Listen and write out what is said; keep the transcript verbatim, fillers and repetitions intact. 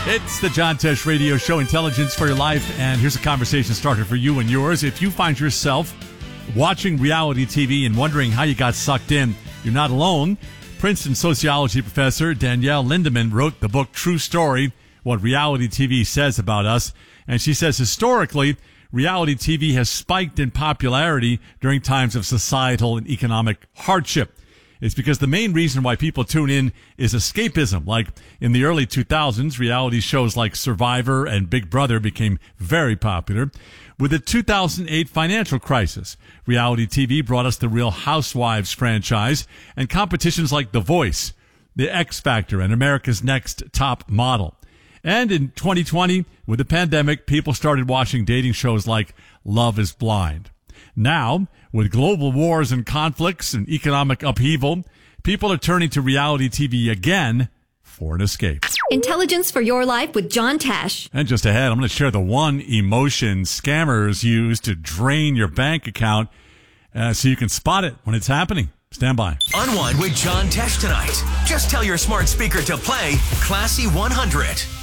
It's the John Tesh Radio Show, Intelligence for Your Life, and here's a conversation starter for you and yours. If you find yourself watching reality T V and wondering how you got sucked in, you're not alone. Princeton sociology professor Danielle Lindemann wrote the book True Story, What Reality T V Says About Us, and she says historically, reality T V has spiked in popularity during times of societal and economic hardship. It's because the main reason why people tune in is escapism. Like in the early two thousands, reality shows like Survivor and Big Brother became very popular. With the two thousand eight financial crisis, reality T V brought us the Real Housewives franchise and competitions like The Voice, The X Factor, and America's Next Top Model. And in twenty twenty, with the pandemic, people started watching dating shows like Love is Blind. Now, with global wars and conflicts and economic upheaval, people are turning to reality T V again for an escape. Intelligence for Your Life with John Tesh. And just ahead, I'm going to share the one emotion scammers use to drain your bank account uh, so you can spot it when it's happening. Stand by. Unwind with John Tesh tonight. Just tell your smart speaker to play Classy one hundred.